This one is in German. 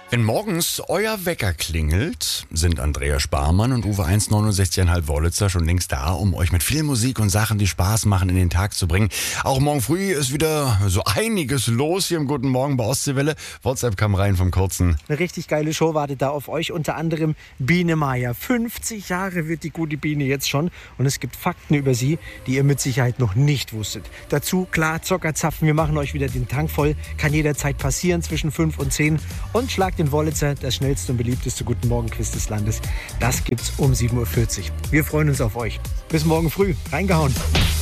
Wenn morgens euer Wecker klingelt, sind Andrea Sparmann und Uwe 1,69,5 Wollitzer schon längst da, um euch mit viel Musik und Sachen, die Spaß machen, in den Tag zu bringen. Auch morgen früh ist wieder so einiges los hier im Guten Morgen bei Ostseewelle. WhatsApp kam rein vom Kurzen. Eine richtig geile Show wartet da auf euch, unter anderem Biene Meier. 50 Jahre wird die gute Biene jetzt schon und es gibt Fakten über sie, die ihr mit Sicherheit noch nicht wusstet. Dazu, klar, Zockerzapfen, wir machen euch wieder den Tank voll, kann jederzeit passieren zwischen 5 und 10 und schlagt den Wollitzer, das schnellste und beliebteste Guten Morgen Quiz des Landes. Das gibt's um 7.40 Uhr. Wir freuen uns auf euch. Bis morgen früh. Reingehauen.